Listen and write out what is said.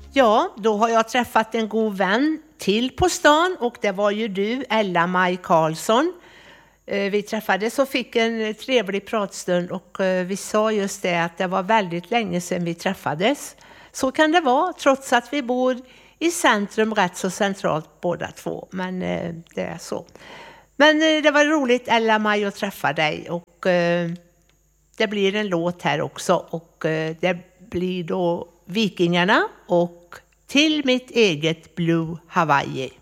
Ja, då har jag träffat en god vän till på stan och det var ju du, Ella-Maj Karlsson. Vi träffades och fick en trevlig pratstund och vi sa just det att det var väldigt länge sedan vi träffades. Så kan det vara trots att vi bor i centrum rätt så centralt båda två, men det är så. Men det var roligt Ella-Maj att träffa dig och det blir en låt här också och det blir då Vikingarna och Till mitt eget Blue Hawaii.